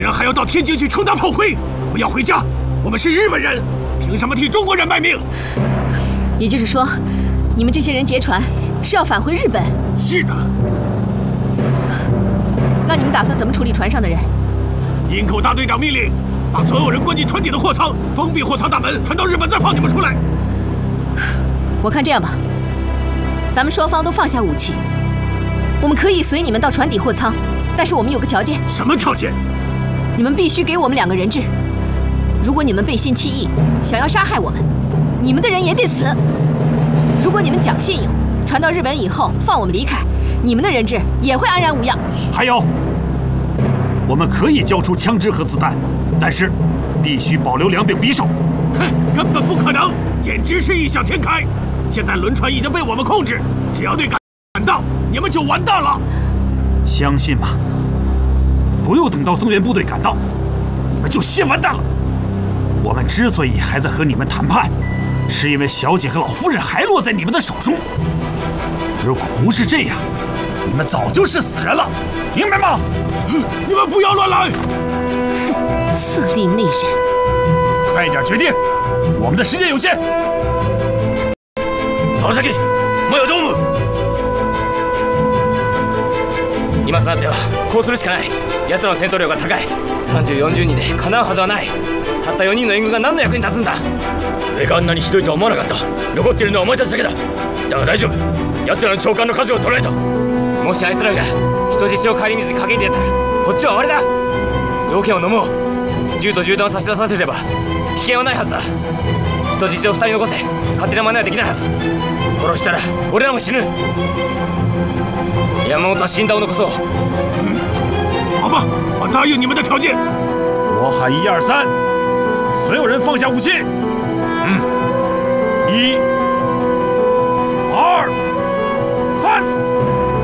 人还要到天津去称大炮灰，不要回家。我们是日本人，凭什么替中国人卖命？ 也就是说，你们这些人劫船是要返回日本？ 是的。 那你们打算怎么处理船上的人？ 营口大队长命令，把所有人关进船底的货舱，封闭货舱大门，传到日本再放你们出来。 我看这样吧，咱们双方都放下武器，我们可以随你们到船底货舱，但是我们有个条件。 什么条件？ 你们必须给我们2个人质。如果你们背信弃义，想要杀害我们，你们的人也得死。如果你们讲信用，传到日本以后放我们离开，你们的人质也会安然无恙。 还有，我们可以交出枪支和子弹，但是必须保留2柄匕首。 哼，根本不可能，简直是异想天开。现在轮船已经被我们控制，只要对赶到，你们就完蛋了。 相信吗？不用等到增援部队赶到，你们就先完蛋了。我们之所以还在和你们谈判，是因为小姐和老夫人还落在你们的手中。如果不是这样，你们早就是死人了，明白吗？ 你们不要乱来！ 哼，色厉内荏！ 快点决定，我们的时间有限。 青崎、モヤドーム。今となってはこうするしかない。奴らの戦闘力が高い。30、40人でかなうはずはない。たった4人の援軍が何の役に立つんだ。上があんなにひどいとは思わなかった。残っているのはお前たちだけだ。だが大丈夫。奴らの長官の数を捉えた。もしあいつらが人質を帰り水に陰んでやったらこっちは終わりだ。条件を飲もう。銃と銃弾を差し出させれば危険はないはずだ。人質を2人残せ。勝手な真似はできないはず。殺したら俺らも死ぬ。山本は死んだを残そう。 好吧，我答应你们的条件。 我喊1、2、3，所有人放下武器。